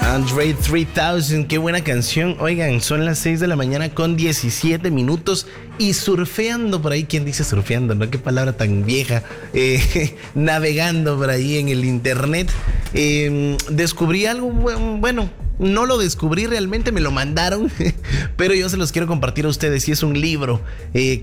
Andre 3000, qué buena canción. Oigan, son las 6 de la mañana con 17 minutos y surfeando por ahí. ¿Quién dice surfeando? ¿No? Qué palabra tan vieja. Navegando por ahí en el internet. Descubrí algo, bueno, no lo descubrí realmente, me lo mandaron, pero yo se los quiero compartir a ustedes. Y es un libro que